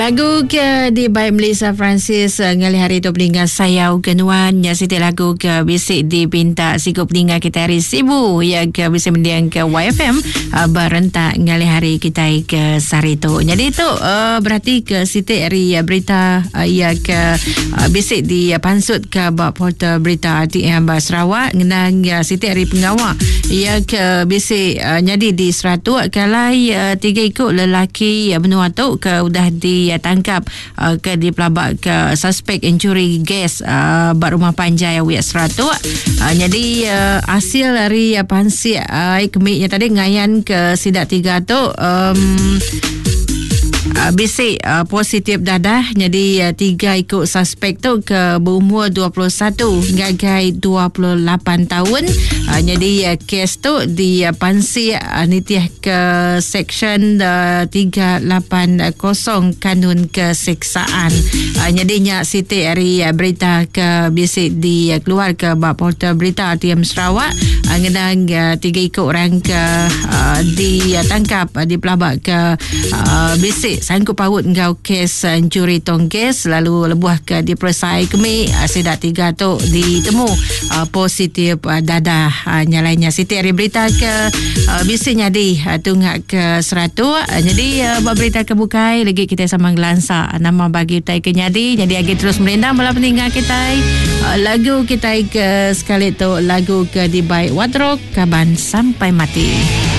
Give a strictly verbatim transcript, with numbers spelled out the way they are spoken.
Lagu ke di Baik Melissa Francis ngali hari tu peningat sayau kenuan ya siti lagu ke bisik dipinta siku peningat kita hari sibu ya ke bisik mendiang ke Y F M uh, berentak ngali hari kita ke sari tu. Jadi tu uh, berarti ke siti hari uh, berita uh, ya ke uh, bisik di uh, pansut ke bab portal berita R T M Sarawak ngenang ya siti hari pengawal ya ke bisik uh, jadi di seratus kalai uh, tiga ikut lelaki uh, benua tu ke udah di tangkap uh, ke di pelabak ke suspek mencuri gas uh, bak rumah panjai wiat seratus uh, jadi uh, hasil dari uh, pansi uh, kemik yang tadi ngayan ke sidak tiga tu um, Uh, bisik uh, positif dadah. Jadi uh, tiga ikut suspek tu ke berumur dua puluh satu gagai dua puluh lapan tahun. Uh, jadi uh, kes tu di uh, pansi uh, nitiah ke seksyen uh, tiga lapan kosong kanun keseksaan. Uh, jadi nyak siti hari uh, berita ke bisik di uh, keluar ke bab portal berita R T M Sarawak uh, ngenang uh, tiga ikut orang ke uh, ditangkap uh, di pelabak ke uh, bisik sanggup paut ngau kes uh, curi tong gas lalu lebuh ke dipersai kemik uh, sedak tiga tu ditemu uh, positif uh, dadah uh, nyalainya siti hari berita ke uh, bisik nyadi uh, tunggak ke seratus uh, jadi uh, berita kebukai lagi kita sama gelansa uh, nama bagi utai ke nyadi jadi lagi terus merendam bala peninggal kita uh, lagu kita ke sekali tu lagu ke di Baik Wadrok Kaban Sampai Mati.